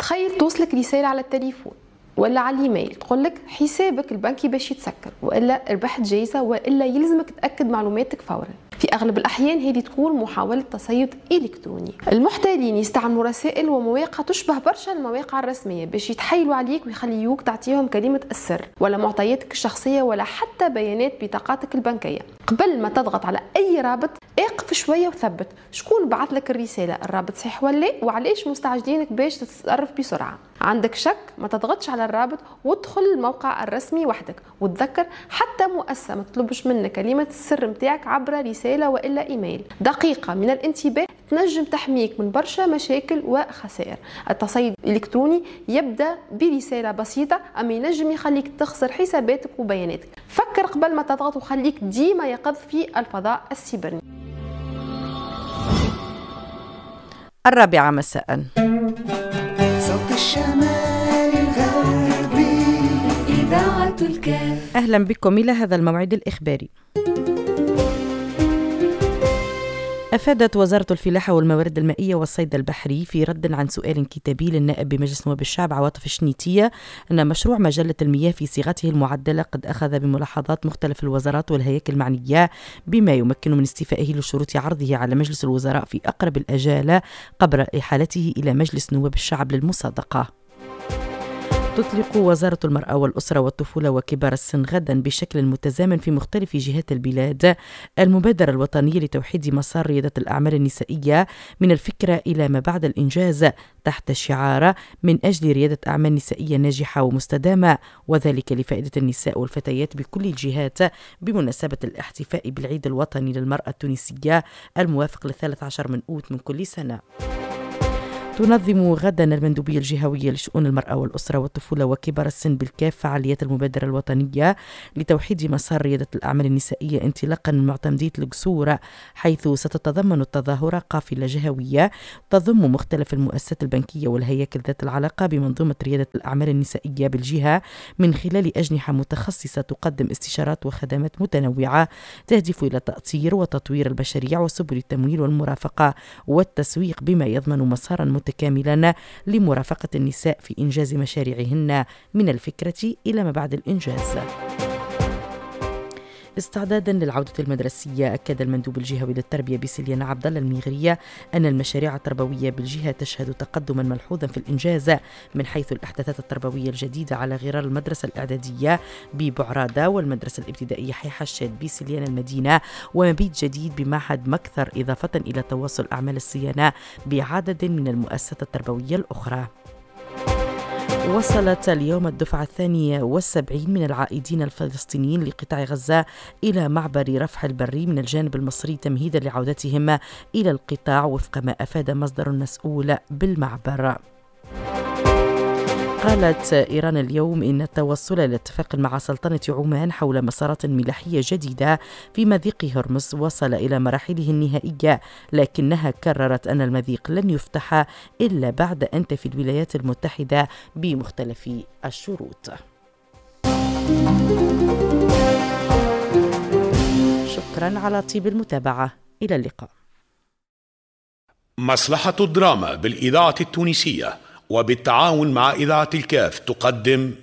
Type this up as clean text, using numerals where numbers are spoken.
تخيل توصلك رسالة على التليفون ولا على الايميل تقولك حسابك البنكي باش يتسكر، والا ربحت جايزة، والا يلزمك تأكد معلوماتك فورا. في اغلب الاحيان هذه تكون محاولة تصيد الكتروني. المحتالين يستعملوا رسائل ومواقع تشبه برشا المواقع الرسمية باش يتحايلوا عليك ويخليوك تعطيهم كلمة السر ولا معطياتك الشخصية ولا حتى بيانات بطاقاتك البنكية. قبل ما تضغط على اي رابط اقف شوية وثبت شكون بعث لك الرسالة، الرابط صحيح ولا لا، وعلاش مستعجلينك باش تتصرف بسرعة. عندك شك ما تضغطش على الرابط وادخل الموقع الرسمي وحدك، وتذكر حتى مؤسسة ما تطلبش منك كلمة السر متاعك عبر رسالة والا ايميل. دقيقة من الانتباه تنجم تحميك من برشا مشاكل وخسائر. التصيد الالكتروني يبدا برسالة بسيطة اما ينجم يخليك تخسر حساباتك وبياناتك. فكر قبل ما تضغط وخليك ديما يقظ في الفضاء السيبرني. 4 مساء. صوت الشمال الغربي إذاعة الكاف. أهلا بكم إلى هذا الموعد الإخباري. أفادت وزارة الفلاحة والموارد المائية والصيد البحري في رد عن سؤال كتابي للنائب بمجلس نواب الشعب عواطف الشنيتية أن مشروع مجلة المياه في صيغته المعدلة قد أخذ بملاحظات مختلف الوزارات والهياكل المعنية بما يمكن من استيفائه لشروط عرضه على مجلس الوزراء في أقرب الأجال قبل إحالته إلى مجلس نواب الشعب للمصادقة. تطلق وزارة المرأة والأسرة والطفولة وكبار السن غدا بشكل متزامن في مختلف جهات البلاد المبادرة الوطنية لتوحيد مسار ريادة الأعمال النسائية من الفكرة إلى ما بعد الإنجاز تحت شعار من أجل ريادة أعمال نسائية ناجحة ومستدامة، وذلك لفائدة النساء والفتيات بكل الجهات بمناسبة الاحتفاء بالعيد الوطني للمرأة التونسية الموافق ل13 من أوت من كل سنة. تنظم غدا المندوبية الجهوية لشؤون المرأة والأسرة والطفولة وكبار السن بالكاف فعاليات المبادرة الوطنية لتوحيد مسار ريادة الأعمال النسائية انطلاقا من معتمدية القصور، حيث ستتضمن التظاهرة قافلة جهوية تضم مختلف المؤسسات البنكية والهياكل ذات العلاقة بمنظومة ريادة الأعمال النسائية بالجهة من خلال أجنحة متخصصة تقدم استشارات وخدمات متنوعة تهدف إلى تأطير وتطوير المشاريع وسبل التمويل والمرافقة والتسويق بما يضمن مسارا كاملا لمرافقة النساء في إنجاز مشاريعهن من الفكرة إلى ما بعد الإنجاز. استعدادا للعودة المدرسية، أكد المندوب الجهوي للتربية بسليان عبد الله الميغرية أن المشاريع التربوية بالجهة تشهد تقدما ملحوظا في الإنجاز من حيث الأحداثات التربوية الجديدة على غرار المدرسة الإعدادية ببعرادة والمدرسة الابتدائية حي حشاد بسليان المدينة ومبيت جديد بمعهد مكثر، إضافة إلى تواصل أعمال الصيانة بعدد من المؤسسات التربوية الأخرى. وصلت اليوم الدفعة 72 من العائدين الفلسطينيين لقطاع غزة إلى معبر رفح البري من الجانب المصري تمهيدا لعودتهم إلى القطاع وفق ما أفاد مصدر مسؤول بالمعبر. قالت إيران اليوم إن التوصل لاتفاق مع سلطنة عمان حول مسارات ملاحية جديدة في مضيق هرمز وصل إلى مراحله النهائية، لكنها كررت أن المضيق لن يفتح إلا بعد أن تنفي الولايات المتحدة بمختلف الشروط. شكرا على طيب المتابعة، إلى اللقاء. مصلحة الدراما بالإذاعة التونسية وبالتعاون مع إذاعة الكاف تقدم